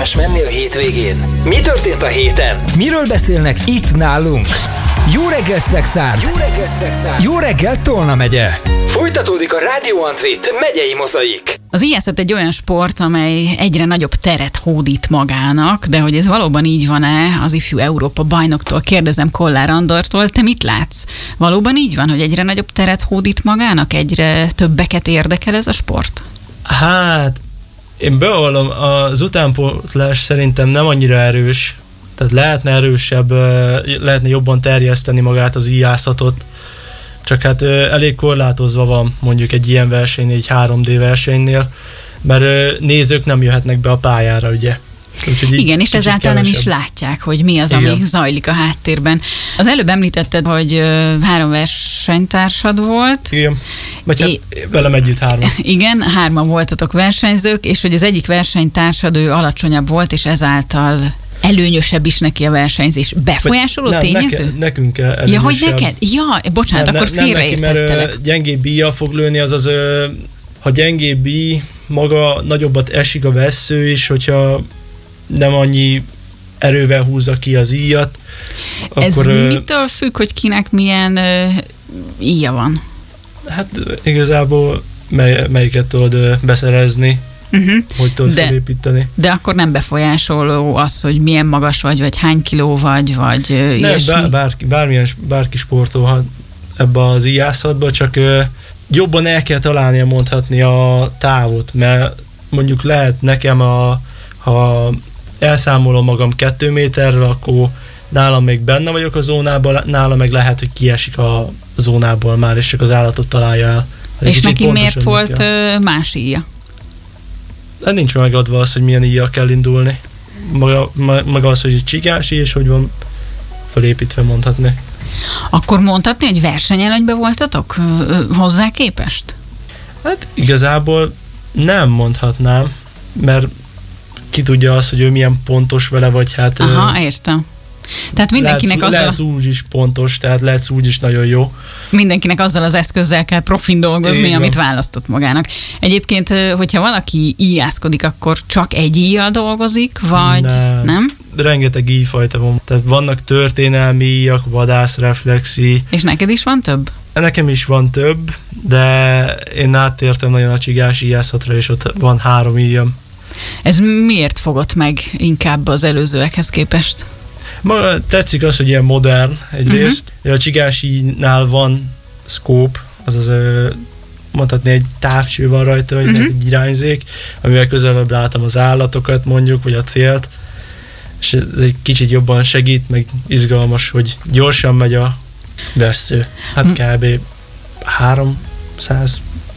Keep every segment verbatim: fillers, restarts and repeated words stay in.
érdemes menni a hétvégén? Mi történt a héten? Miről beszélnek itt nálunk? Jó reggelt, Szexárd! Jó reggelt, Szexárd! Jó reggelt, Tolna megye! Folytatódik a Rádió Antrit megyei mozaik. Az ijászat egy olyan sport, amely egyre nagyobb teret hódít magának, de hogy ez valóban így van-e, az ifjú Európa bajnoktól kérdezem, Kollár Andortól, te mit látsz? Valóban így van, hogy egyre nagyobb teret hódít magának, egyre többeket érdekel ez a sport? Hát, én bevallom, az utánpótlás szerintem nem annyira erős, tehát lehetne erősebb, lehetne jobban terjeszteni magát az ijászatot, csak hát elég korlátozva van mondjuk egy ilyen versenynél, egy három dé versenynél, mert nézők nem jöhetnek be a pályára, ugye. Úgyhogy igen, és ezáltal nem is látják, hogy mi az, ami igen. zajlik a háttérben. Az előbb említetted, hogy három versenytársad volt. Igen, vagy hát é- velem együtt hárman. Igen, hárman voltatok versenyzők, és hogy az egyik versenytársad ő alacsonyabb volt, és ezáltal előnyösebb is neki a versenyzés. Befolyásoló nem, tényező? Neke, nekünk előnyösebb. Ja, hogy neked? Ja, bocsánat, nem, akkor félreértettelek. Nem neki, mert gyengébb íjjal fog lőni, azaz, ha gyengébb íj, maga nagyobbat esik a vessző is, hogyha nem annyi erővel húzza ki az íjat. Ez akkor, mitől függ, hogy kinek milyen uh, íja van? Hát igazából mely, melyiket tudod beszerezni, uh-huh. hogy tudod de, felépíteni. De akkor nem befolyásoló az, hogy milyen magas vagy, vagy hány kiló vagy, vagy uh, nem, ilyesmi? Bár, bárki, bármilyen, bárki sportolhat ebbe az ijászatba, csak uh, jobban el kell találnia mondhatni a távot, mert mondjuk lehet nekem, a, ha elszámolom magam kettő méterre, akkor nálam még benne vagyok a zónában, nálam meg lehet, hogy kiesik a zónából már, és csak az állatot találja el. És neki miért volt kell. más íja? De nincs megadva az, hogy milyen íjjal kell indulni. Maga, maga az, hogy csigási, és hogy van felépítve mondhatni. Akkor mondhatni, hogy versenyelőnyben voltatok hozzá képest? Hát igazából nem mondhatnám, mert ki tudja azt, hogy ő milyen pontos vele, vagy hát... Aha, értem. Tehát mindenkinek lehet, azzal... Lehet úgy is pontos, tehát lehet úgy is nagyon jó. Mindenkinek azzal az eszközzel kell profin dolgozni, igen. amit választott magának. Egyébként, hogyha valaki íjászkodik, akkor csak egy íjjal dolgozik, vagy nem? nem? Rengeteg íjfajta van. Tehát vannak történelmi íjak, vadászreflexi. És neked is van több? Nekem is van több, de én áttértem nagyon a csigás íjászatra, és ott van három íjam. Ez miért fogott meg inkább az előzőekhez képest? Maga tetszik az, hogy ilyen modern egyrészt. Uh-huh. A csigásínál van scope, azaz mondhatni egy távcső van rajta, vagy uh-huh. egy irányzék, amivel közelebb látom az állatokat mondjuk, vagy a célt, és ez egy kicsit jobban segít, meg izgalmas, hogy gyorsan megy a vessző. Hát uh-huh. kb. háromszázhúsz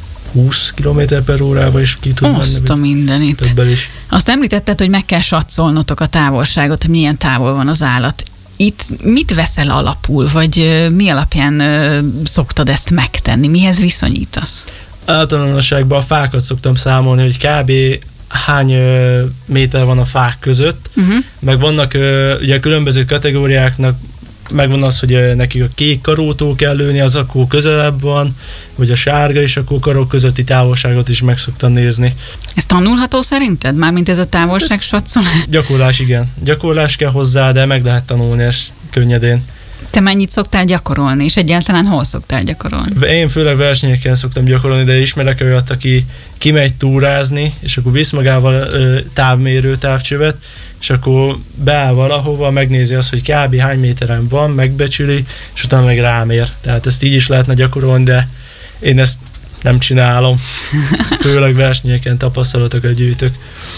kilométer per órával is ki tud menni. Azt a mindenit. Többel is. Azt említetted, hogy meg kell satszolnotok a távolságot, hogy milyen távol van az állat. Itt mit veszel alapul, vagy mi alapján szoktad ezt megtenni? Mihez viszonyítasz? Általánosságban a fákat szoktam számolni, hogy kb. Hány ö, méter van a fák között, uh-huh. meg vannak ö, ugye a különböző kategóriáknak, megvan az, hogy ö, nekik a kék karótól kell lőni, az akkor közelebb van, vagy a sárga, és akkor karok közötti távolságot is meg szoktam nézni. Ez tanulható szerinted? Mármint ez a távolság satszolás? Gyakorlás, igen. Gyakorlás kell hozzá, de meg lehet tanulni ezt könnyedén. Te mennyit szoktál gyakorolni, és egyáltalán hol szoktál gyakorolni? Én főleg versenyeken szoktam gyakorolni, de ismerek olyat, aki kimegy túrázni, és akkor visz magával ö, távmérő távcsövet, és akkor beáll valahova, megnézi azt, hogy kb. Hány méteren van, megbecsüli, és utána meg rámér. Tehát ezt így is lehetne gyakorolni, de én ezt nem csinálom. Főleg versenyeken tapasztalatokat gyűjtök.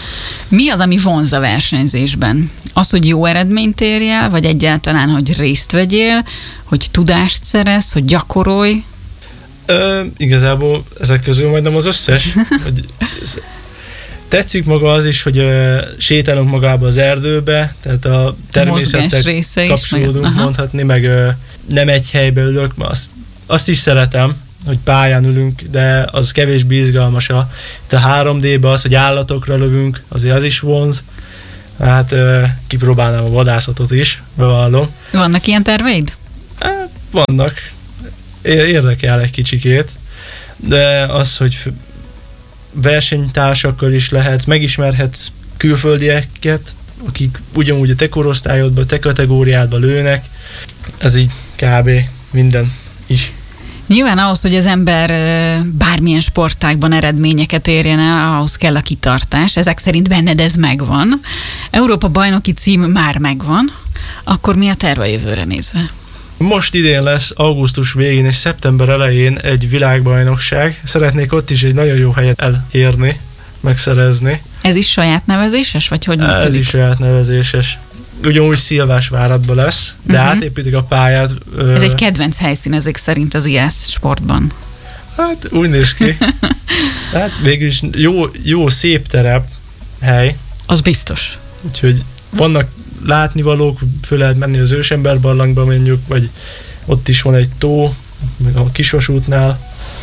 Mi az, ami vonz a versenyzésben? Az, hogy jó eredményt érj el, vagy egyáltalán, hogy részt vegyél, hogy tudást szerez, hogy gyakorolj? Ö, igazából ezek közül majdnem az összes. Hogy tetszik maga az is, hogy ö, sétálunk magába az erdőbe, tehát a természettel kapcsolódunk, meg, mondhatni, meg ö, nem egy helybe ülök, azt, azt is szeretem, hogy pályán ülünk, de az kevésbé izgalmas. A, a három dé-ben az, hogy állatokra lövünk, azért az is vonz. Hát ö, kipróbálnám a vadászatot is, bevallom. Vannak ilyen terveid? Hát, vannak. Érdekel egy kicsikét, de az, hogy versenytársakkal is lehetsz, megismerhetsz külföldieket, akik ugyanúgy a te korosztályodban, te kategóriádban lőnek. Ez így kb. Minden is. Nyilván ahhoz, hogy az ember bármilyen sportágban eredményeket érjen el, ahhoz kell a kitartás. Ezek szerint benned ez megvan. Európa bajnoki cím már megvan. Akkor mi a terve jövőre nézve? Most idén lesz augusztus végén és szeptember elején egy világbajnokság. Szeretnék ott is egy nagyon jó helyet elérni, megszerezni. Ez is saját nevezéses, vagy hogy működik? Ez is saját nevezéses. Ugyanúgy Szilvásváradban lesz, de uh-huh. átépítik a pályát. Ez egy kedvenc helyszín ezek szerint az i á es sportban. Hát úgy néz ki. Hát végül is jó, jó szép terep, hely. Az biztos. Úgyhogy vannak látnivalók, föl lehet menni az Ősember barlangba mondjuk, vagy ott is van egy tó, meg a Kisvasútnál.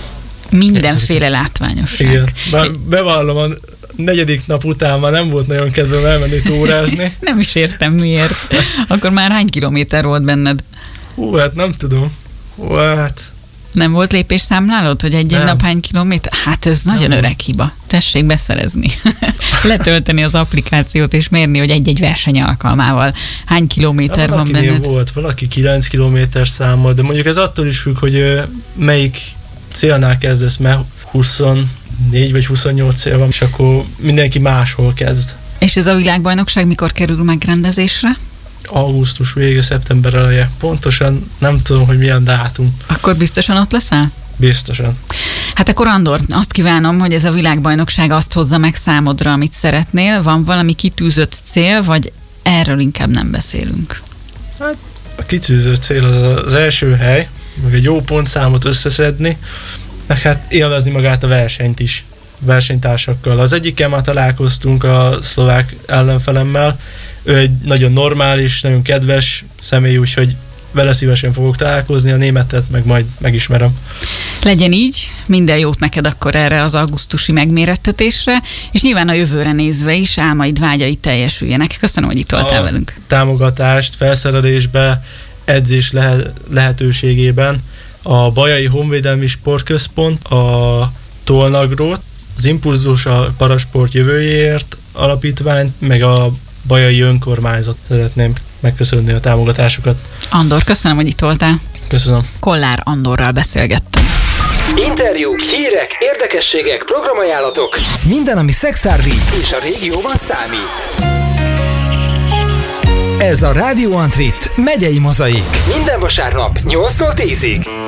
Mindenféle látványosság. Igen. Bár bevallom, a negyedik nap után már nem volt nagyon kedvem elmenni túrázni. Nem is értem miért. Akkor már hány kilométer volt benned? Hú, hát nem tudom. Hú, hát... Nem volt lépésszámlálod, hogy egy-egy nap hány kilométer? Hát ez nagyon nem. Öreg hiba. Tessék beszerezni. Letölteni az applikációt és mérni, hogy egy-egy verseny alkalmával hány kilométer van benned. Volt, valaki kilenc kilométer számol, de mondjuk ez attól is függ, hogy melyik célnál kezdesz, mert huszonnégy vagy huszonnyolc cél van, és akkor mindenki máshol kezd. És ez a világbajnokság mikor kerül megrendezésre? Augusztus vége, szeptember eleje. Pontosan nem tudom, hogy milyen dátum. Akkor biztosan ott leszel? Biztosan. Hát akkor Andor, azt kívánom, hogy ez a világbajnokság azt hozza meg számodra, amit szeretnél. Van valami kitűzött cél, vagy erről inkább nem beszélünk? Hát a kitűzött cél az az első hely, meg egy jó pontszámot összeszedni, meg hát élvezni magát a versenyt is, versenytársakkal. Az egyikkel már találkoztunk a szlovák ellenfelemmel, ő egy nagyon normális, nagyon kedves személy, úgyhogy vele szívesen fogok találkozni, a németet meg majd megismerem. Legyen így, minden jót neked akkor erre az augusztusi megmérettetésre, és nyilván a jövőre nézve is álmaid, vágyai teljesüljenek. Köszönöm, hogy itt voltál a velünk. Támogatást, felszerelésbe, edzés lehet, lehetőségében a Bajai Honvédelmi Sportközpont, a Tolnagrót, az Impulzus a Parasport jövőjéért alapítványt, meg a Bajai Önkormányzat szeretném megköszönni a támogatásokat. Andor, köszönöm, hogy itt voltál. Köszönöm. Kollár Andorral beszélgettem. Interjúk, hírek, érdekességek, programajánlatok. Minden, ami szexárdi és a régióban számít. Ez a Radio Antrit megyei mozaik. Minden vasárnap nyolctól tízig.